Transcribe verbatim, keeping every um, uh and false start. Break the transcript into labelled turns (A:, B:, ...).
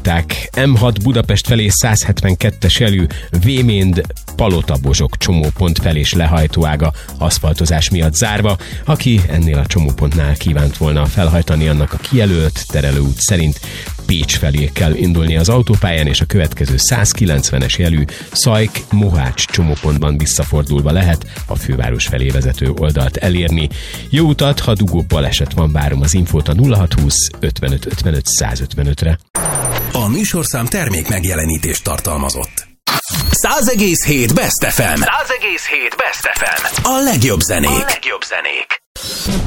A: betiltották. em hat Budapest felé száz hetvenkettes jelű Véménd Palotabozsok csomópont fel és lehajtóága aszfaltozás miatt zárva. Aki ennél a csomópontnál kívánt volna felhajtani, annak a kijelölt terelőút szerint Pécs felé kell indulni az autópályán, és a következő száz kilencvenes jelű Szajk-Mohács csomópontban visszafordulva lehet a főváros felé vezető oldalt elérni. Jó utat, ha dugóbb baleset van, várom az infót a nulla hat húsz ötvenöt ötvenöt száz ötvenötre.
B: A műsorszám termék megjelenítést tartalmazott. száz egész hét Best ef em. száz egész hét Best ef em. A legjobb zenék. A legjobb zenék.